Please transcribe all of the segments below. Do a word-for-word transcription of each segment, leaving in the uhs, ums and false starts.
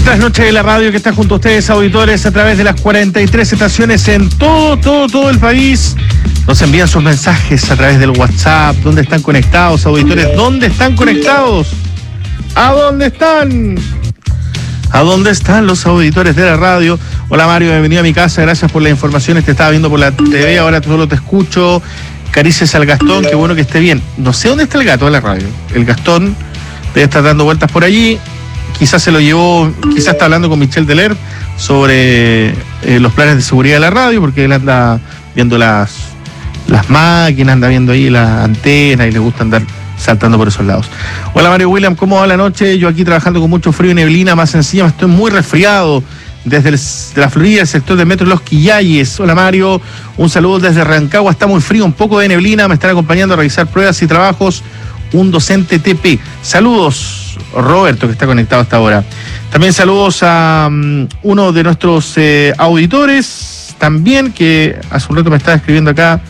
Otra noche de la radio que está junto a ustedes, auditores, a través de las cuarenta y tres estaciones en todo, todo, todo el país. Nos envían sus mensajes a través del WhatsApp. ¿Dónde están conectados, auditores? ¿Dónde están conectados? ¿A dónde están? ¿A dónde están los auditores de la radio? Hola Mario, bienvenido a mi casa, gracias por las informaciones. Te estaba viendo por la T V, ahora solo te escucho. Caricias al Gastón, qué bueno que esté bien. No sé dónde está el gato de la radio. El Gastón debe estar dando vueltas por allí. Quizás se lo llevó, quizás está hablando con Michel Deler sobre eh, los planes de seguridad de la radio, porque él anda viendo las, las máquinas, anda viendo ahí las antenas y le gusta andar saltando por esos lados. Hola Mario William, ¿cómo va la noche? Yo aquí trabajando con mucho frío y neblina, más encima estoy muy resfriado desde el, de la Florida, el sector del metro Los Quillayes. Hola Mario, un saludo desde Rancagua, está muy frío, un poco de neblina, me están acompañando a realizar pruebas y trabajos, un docente T P. Saludos, Roberto, que está conectado hasta ahora. También saludos a um, uno de nuestros eh, auditores, también, que hace un rato me estaba escribiendo acá,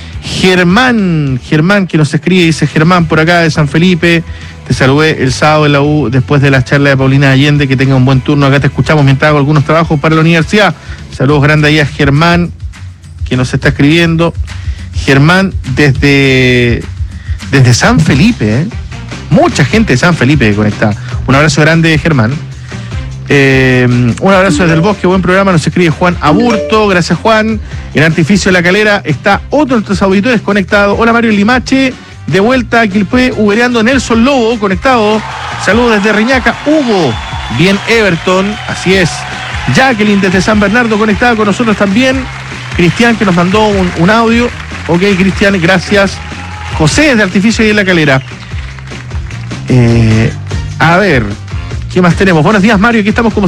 Germán, Germán, que nos escribe, dice: Germán, por acá de San Felipe, te saludé el sábado en la U después de la charla de Paulina Allende, que tenga un buen turno, acá te escuchamos mientras hago algunos trabajos para la universidad. Saludos grandes ahí a Germán, que nos está escribiendo. Germán desde, desde San Felipe, ¿eh? Mucha gente de San Felipe conectada. Un abrazo grande, Germán. Eh, un abrazo desde el Bosque, buen programa, nos escribe Juan Aburto, gracias Juan. En Artificio de la Calera está otro de nuestros auditores conectado. Hola Mario Limache, de vuelta a Quilpué, ubereando Nelson Lobo, conectado. Saludos desde Reñaca, Hugo, bien Everton, así es. Jacqueline desde San Bernardo, conectada con nosotros también. Cristian, que nos mandó un, un audio. Ok, Cristian, gracias. José desde Artificio de la Calera. Eh, a ver, ¿qué más tenemos? Buenos días Mario, aquí estamos como